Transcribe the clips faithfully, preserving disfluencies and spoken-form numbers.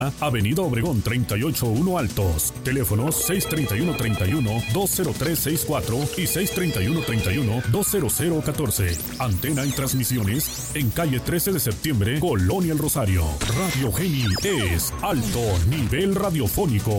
Avenida Obregón treinta y ocho uno Altos. Teléfonos seis treinta y uno treinta y uno dos cero tres sesenta y cuatro y seis treinta y uno treinta y uno dos cero cero catorce. Antena y transmisiones en calle trece de septiembre, Colonia El Rosario. Radio Geni es alto nivel radiofónico.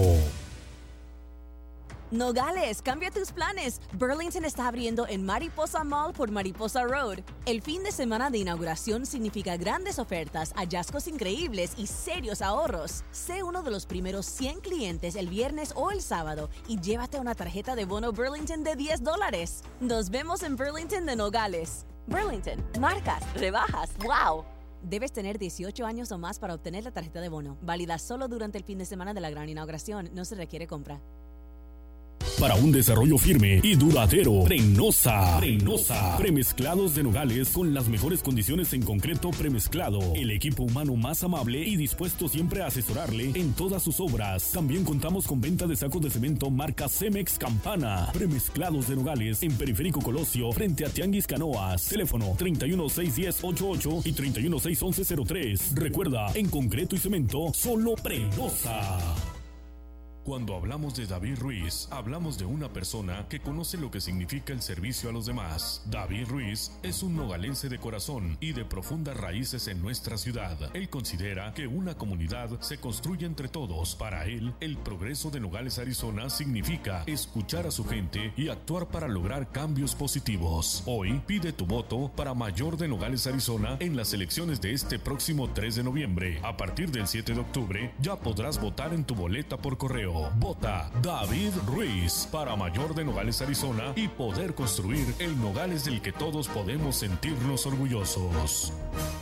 Nogales, cambia tus planes. Burlington está abriendo en Mariposa Mall por Mariposa Road. El fin de semana de inauguración significa grandes ofertas, hallazgos increíbles y serios ahorros. Sé uno de los primeros cien clientes el viernes o el sábado y llévate una tarjeta de bono Burlington de diez dólares. Nos vemos en Burlington de Nogales. Burlington, marcas, rebajas, wow. Debes tener dieciocho años o más para obtener la tarjeta de bono. Válida solo durante el fin de semana de la gran inauguración. No se requiere compra. Para un desarrollo firme y duradero, Reynosa. Reynosa. Premezclados de nogales con las mejores condiciones en concreto premezclado. El equipo humano más amable y dispuesto siempre a asesorarle en todas sus obras. También contamos con venta de sacos de cemento marca Cemex Campana. Premezclados de nogales en Periférico Colosio frente a Tianguis Canoas. Teléfono treinta y uno seis diez ochenta y ocho y treinta y uno seis once cero tres. Recuerda, en concreto y cemento, solo Reynosa. Cuando hablamos de David Ruiz, hablamos de una persona que conoce lo que significa el servicio a los demás. David Ruiz es un nogalense de corazón y de profundas raíces en nuestra ciudad. Él considera que una comunidad se construye entre todos. Para él, el progreso de Nogales, Arizona, significa escuchar a su gente y actuar para lograr cambios positivos. Hoy, pide tu voto para mayor de Nogales, Arizona, en las elecciones de este próximo tres de noviembre. A partir del siete de octubre, ya podrás votar en tu boleta por correo. Vota David Ruiz para mayor de Nogales, Arizona, y poder construir el Nogales del que todos podemos sentirnos orgullosos.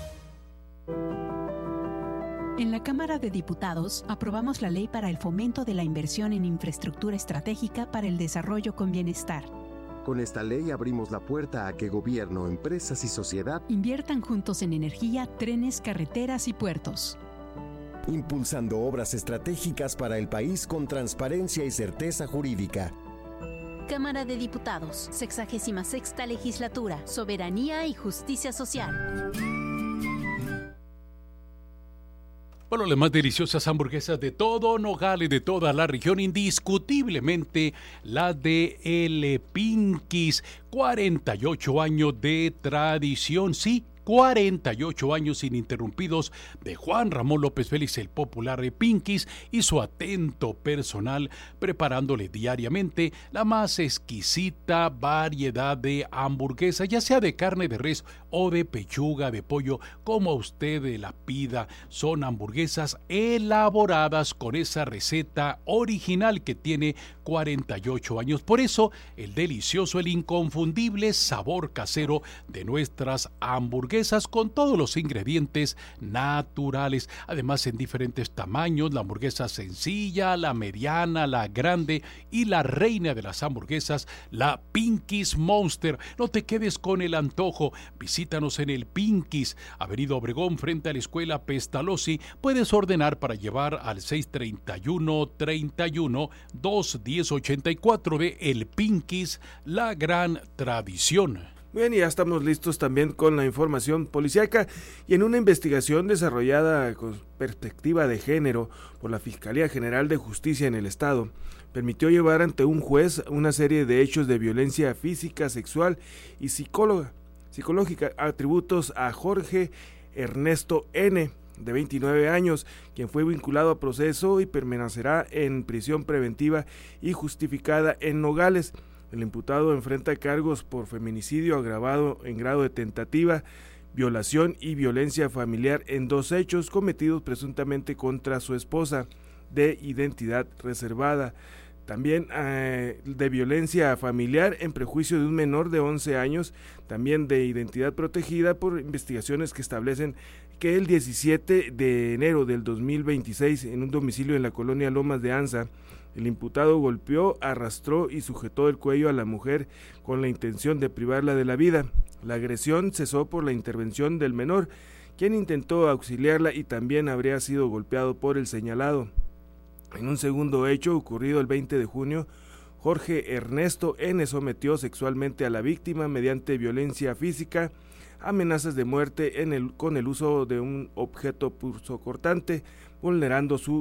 En la Cámara de Diputados aprobamos la Ley para el Fomento de la Inversión en Infraestructura Estratégica para el Desarrollo con Bienestar. Con esta ley abrimos la puerta a que gobierno, empresas y sociedad inviertan juntos en energía, trenes, carreteras y puertos, impulsando obras estratégicas para el país con transparencia y certeza jurídica. Cámara de Diputados, sexagésima sexta Legislatura, Soberanía y Justicia Social. Bueno, las más deliciosas hamburguesas de todo Nogales, de toda la región, indiscutiblemente la de El Pinky's, cuarenta y ocho años de tradición, sí, cuarenta y ocho años ininterrumpidos de Juan Ramón López Félix, el popular de Pinky's, y su atento personal preparándole diariamente la más exquisita variedad de hamburguesas, ya sea de carne de res o de pechuga de pollo, como usted la pida. Son hamburguesas elaboradas con esa receta original que tiene cuarenta y ocho años. Por eso, el delicioso, el inconfundible sabor casero de nuestras hamburguesas, con todos los ingredientes naturales, además en diferentes tamaños: la hamburguesa sencilla, la mediana, la grande y la reina de las hamburguesas, la Pinky's Monster. No te quedes con el antojo, visítanos en el Pinky's, Avenida Obregón frente a la Escuela Pestalozzi. Puedes ordenar para llevar al seis treinta y uno treinta y uno dos diez ochenta y cuatro de El Pinky's, la gran tradición. Bien, y ya estamos listos también con la información policíaca, y en una investigación desarrollada con perspectiva de género por la Fiscalía General de Justicia en el Estado, permitió llevar ante un juez una serie de hechos de violencia física, sexual y psicóloga, psicológica, atributos a Jorge Ernesto N., de veintinueve años, quien fue vinculado a proceso y permanecerá en prisión preventiva y justificada en Nogales. El imputado enfrenta cargos por feminicidio agravado en grado de tentativa, violación y violencia familiar en dos hechos cometidos presuntamente contra su esposa, de identidad reservada. También eh, de violencia familiar en prejuicio de un menor de once años, también de identidad protegida por investigaciones que establecen que el diecisiete de enero del dos mil veintiséis, en un domicilio en la colonia Lomas de Anza, el imputado golpeó, arrastró y sujetó el cuello a la mujer con la intención de privarla de la vida. La agresión cesó por la intervención del menor, quien intentó auxiliarla y también habría sido golpeado por el señalado. En un segundo hecho ocurrido el veinte de junio, Jorge Ernesto N. sometió sexualmente a la víctima mediante violencia física, amenazas de muerte en el, con el uso de un objeto punzocortante, vulnerando su